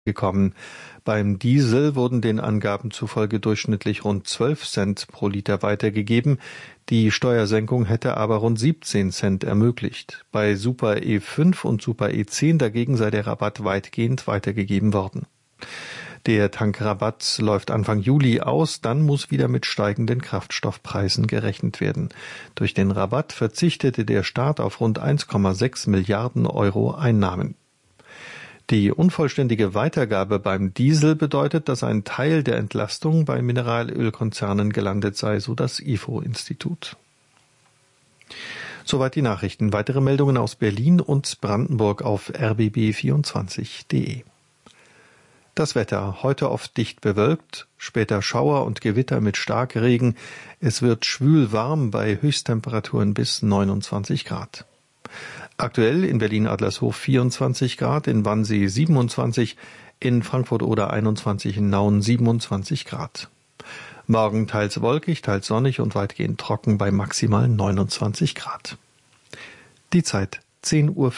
gekommen. Beim Diesel wurden den Angaben zufolge durchschnittlich rund 12 Cent pro Liter weitergegeben. Die Steuersenkung hätte aber rund 17 Cent ermöglicht. Bei Super E5 und Super E10 dagegen sei der Rabatt weitgehend weitergegeben worden. Der Tankrabatt läuft Anfang Juli aus, dann muss wieder mit steigenden Kraftstoffpreisen gerechnet werden. Durch den Rabatt verzichtete der Staat auf rund 1,6 Milliarden Euro Einnahmen. Die unvollständige Weitergabe beim Diesel bedeutet, dass ein Teil der Entlastung bei Mineralölkonzernen gelandet sei, so das IFO-Institut. Soweit die Nachrichten. Weitere Meldungen aus Berlin und Brandenburg auf rbb24.de. Das Wetter. Heute oft dicht bewölkt, später Schauer und Gewitter mit Starkregen. Es wird schwül warm bei Höchsttemperaturen bis 29 Grad. Aktuell in Berlin-Adlershof 24 Grad, in Wannsee 27, in Frankfurt oder 21, in Nauen 27 Grad. Morgen teils wolkig, teils sonnig und weitgehend trocken bei maximal 29 Grad. Die Zeit 10:05 Uhr.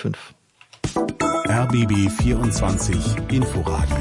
RBB 24 Inforadio.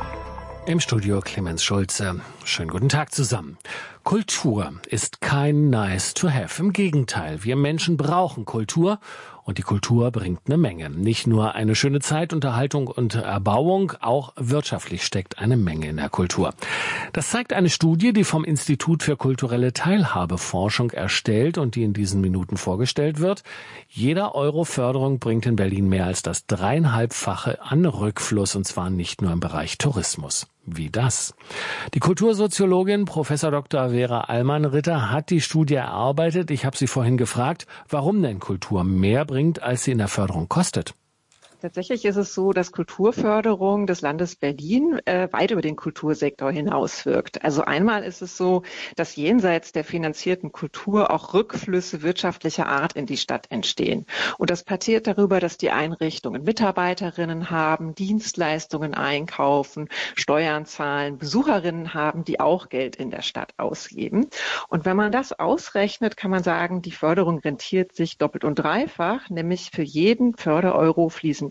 Im Studio Clemens Schulze. Schönen guten Tag zusammen. Kultur ist kein nice to have. Im Gegenteil, wir Menschen brauchen Kultur und die Kultur bringt eine Menge. Nicht nur eine schöne Zeit, Unterhaltung und Erbauung, auch wirtschaftlich steckt eine Menge in der Kultur. Das zeigt eine Studie, die vom Institut für kulturelle Teilhabeforschung erstellt und die in diesen Minuten vorgestellt wird. Jeder Euro Förderung bringt in Berlin mehr als das 3,5-fache an Rückfluss, und zwar nicht nur im Bereich Tourismus. Wie das? Die Kultursoziologin Prof. Dr. Vera Allmann-Ritter hat die Studie erarbeitet. Ich habe sie vorhin gefragt, warum denn Kultur mehr bringt, als sie in der Förderung kostet. Tatsächlich ist es so, dass Kulturförderung des Landes Berlin weit über den Kultursektor hinaus wirkt. Also einmal ist es so, dass jenseits der finanzierten Kultur auch Rückflüsse wirtschaftlicher Art in die Stadt entstehen. Und das passiert darüber, dass die Einrichtungen Mitarbeiterinnen haben, Dienstleistungen einkaufen, Steuern zahlen, Besucherinnen haben, die auch Geld in der Stadt ausgeben. Und wenn man das ausrechnet, kann man sagen, die Förderung rentiert sich doppelt und dreifach, nämlich für jeden Fördereuro fließen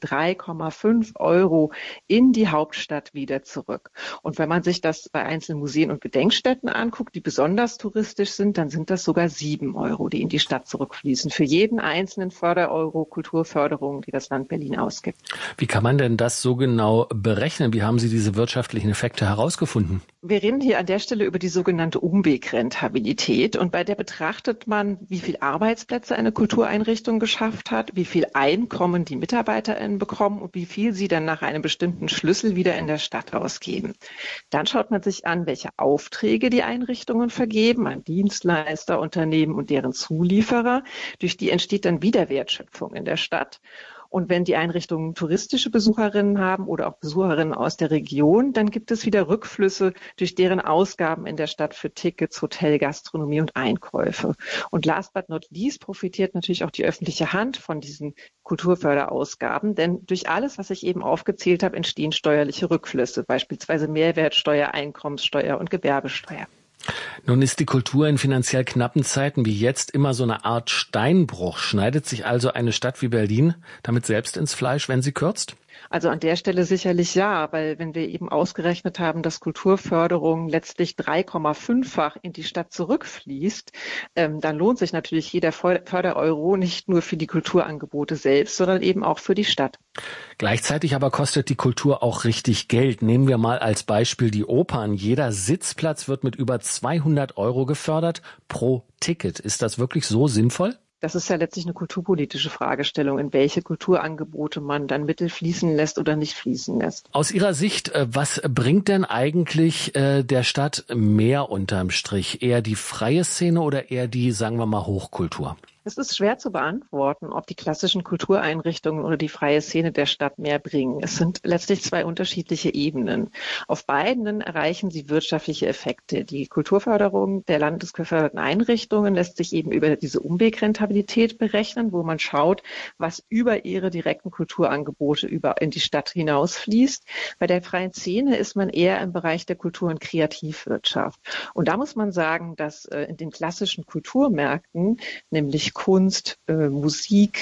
3,5 Euro in die Hauptstadt wieder zurück. Und wenn man sich das bei einzelnen Museen und Gedenkstätten anguckt, die besonders touristisch sind, dann sind das sogar 7 Euro, die in die Stadt zurückfließen. Für jeden einzelnen Fördereuro Kulturförderung, die das Land Berlin ausgibt. Wie kann man denn das so genau berechnen? Wie haben Sie diese wirtschaftlichen Effekte herausgefunden? Wir reden hier an der Stelle über die sogenannte Umwegrentabilität. Und bei der betrachtet man, wie viel Arbeitsplätze eine Kultureinrichtung geschafft hat, wie viel Einkommen die MitarbeiterInnen bekommen und wie viel sie dann nach einem bestimmten Schlüssel wieder in der Stadt ausgeben. Dann schaut man sich an, welche Aufträge die Einrichtungen vergeben an Dienstleister, Unternehmen und deren Zulieferer. Durch die entsteht dann wieder Wertschöpfung in der Stadt. Und wenn die Einrichtungen touristische Besucherinnen haben oder auch Besucherinnen aus der Region, dann gibt es wieder Rückflüsse durch deren Ausgaben in der Stadt für Tickets, Hotel, Gastronomie und Einkäufe. Und last but not least profitiert natürlich auch die öffentliche Hand von diesen Kulturförderausgaben, denn durch alles, was ich eben aufgezählt habe, entstehen steuerliche Rückflüsse, beispielsweise Mehrwertsteuer, Einkommenssteuer und Gewerbesteuer. Nun ist die Kultur in finanziell knappen Zeiten wie jetzt immer so eine Art Steinbruch. Schneidet sich also eine Stadt wie Berlin damit selbst ins Fleisch, wenn sie kürzt? Also an der Stelle sicherlich ja, weil wenn wir eben ausgerechnet haben, dass Kulturförderung letztlich 3,5-fach in die Stadt zurückfließt, dann lohnt sich natürlich jeder Fördereuro nicht nur für die Kulturangebote selbst, sondern eben auch für die Stadt. Gleichzeitig aber kostet die Kultur auch richtig Geld. Nehmen wir mal als Beispiel die Opern. Jeder Sitzplatz wird mit über 200 Euro gefördert pro Ticket. Ist das wirklich so sinnvoll? Das ist ja letztlich eine kulturpolitische Fragestellung, in welche Kulturangebote man dann Mittel fließen lässt oder nicht fließen lässt. Aus Ihrer Sicht, was bringt denn eigentlich der Stadt mehr unterm Strich? Eher die freie Szene oder eher die, sagen wir mal, Hochkultur? Es ist schwer zu beantworten, ob die klassischen Kultureinrichtungen oder die freie Szene der Stadt mehr bringen. Es sind letztlich zwei unterschiedliche Ebenen. Auf beiden erreichen sie wirtschaftliche Effekte. Die Kulturförderung der landesgeförderten Einrichtungen lässt sich eben über diese Umwegrentabilität berechnen, wo man schaut, was über ihre direkten Kulturangebote in die Stadt hinausfließt. Bei der freien Szene ist man eher im Bereich der Kultur- und Kreativwirtschaft. Und da muss man sagen, dass in den klassischen Kulturmärkten, nämlich Kunst, Musik,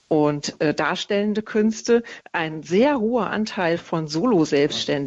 und darstellende Künste ein sehr hoher Anteil von Solo-Selbstständigen